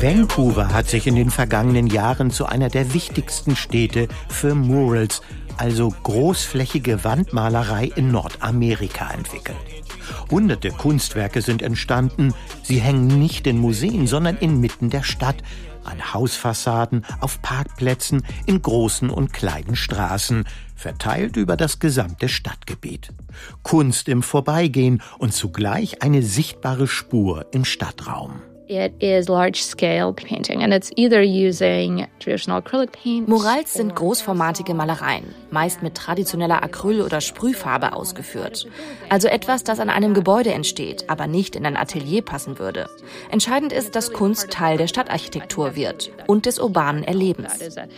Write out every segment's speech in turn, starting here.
Vancouver hat sich in den vergangenen Jahren zu einer der wichtigsten Städte für Murals, also großflächige Wandmalerei in Nordamerika, entwickelt. Hunderte Kunstwerke sind entstanden. Sie hängen nicht in Museen, sondern inmitten der Stadt, an Hausfassaden, auf Parkplätzen, in großen und kleinen Straßen, verteilt über das gesamte Stadtgebiet. Kunst im Vorbeigehen und zugleich eine sichtbare Spur im Stadtraum. Murals sind großformatige Malereien, meist mit traditioneller Acryl- oder Sprühfarbe ausgeführt. Also etwas, das an einem Gebäude entsteht, aber nicht in ein Atelier passen würde. Entscheidend ist, dass Kunst Teil der Stadtarchitektur wird und des urbanen Erlebens.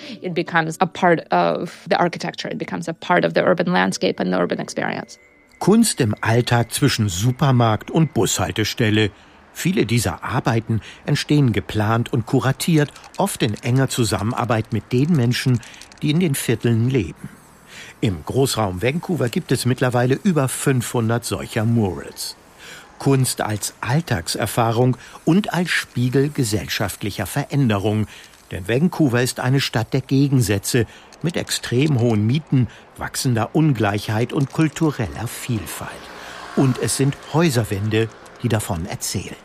Kunst im Alltag zwischen Supermarkt und Bushaltestelle. Viele dieser Arbeiten entstehen geplant und kuratiert, oft in enger Zusammenarbeit mit den Menschen, die in den Vierteln leben. Im Großraum Vancouver gibt es mittlerweile über 500 solcher Murals. Kunst als Alltagserfahrung und als Spiegel gesellschaftlicher Veränderung. Denn Vancouver ist eine Stadt der Gegensätze mit extrem hohen Mieten, wachsender Ungleichheit und kultureller Vielfalt. Und es sind Häuserwände, die davon erzählen.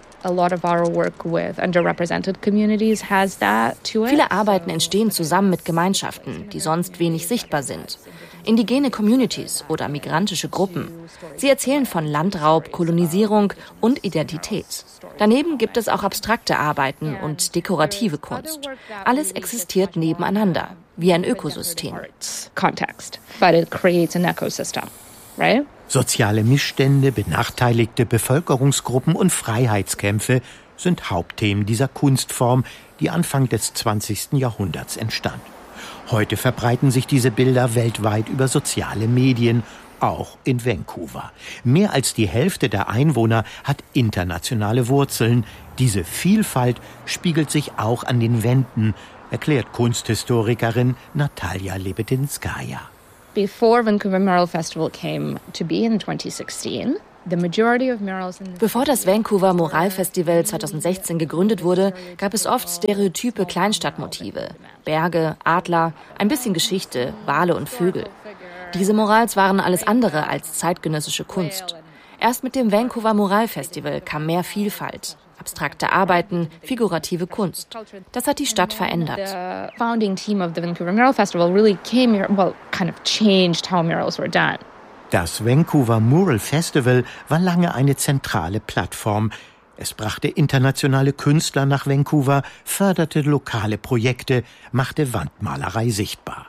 Viele Arbeiten entstehen zusammen mit Gemeinschaften, die sonst wenig sichtbar sind. Indigene Communities oder migrantische Gruppen. Sie erzählen von Landraub, Kolonisierung und Identität. Daneben gibt es auch abstrakte Arbeiten und dekorative Kunst. Alles existiert nebeneinander, wie ein Ökosystem. Soziale Missstände, benachteiligte Bevölkerungsgruppen und Freiheitskämpfe sind Hauptthemen dieser Kunstform, die Anfang des 20. Jahrhunderts entstand. Heute verbreiten sich diese Bilder weltweit über soziale Medien, auch in Vancouver. Mehr als die Hälfte der Einwohner hat internationale Wurzeln. Diese Vielfalt spiegelt sich auch an den Wänden, erklärt Kunsthistorikerin Natalia Lebedinskaya. Bevor das Vancouver Mural Festival 2016 gegründet wurde, gab es oft stereotype Kleinstadtmotive. Berge, Adler, ein bisschen Geschichte, Wale und Vögel. Diese Murals waren alles andere als zeitgenössische Kunst. Erst mit dem Vancouver Mural Festival kam mehr Vielfalt. Abstrakte Arbeiten, figurative Kunst. Das hat die Stadt verändert. Das Vancouver Mural Festival war lange eine zentrale Plattform. Es brachte internationale Künstler nach Vancouver, förderte lokale Projekte, machte Wandmalerei sichtbar.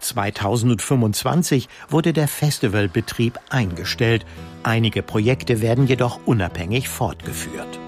2025 wurde der Festivalbetrieb eingestellt. Einige Projekte werden jedoch unabhängig fortgeführt.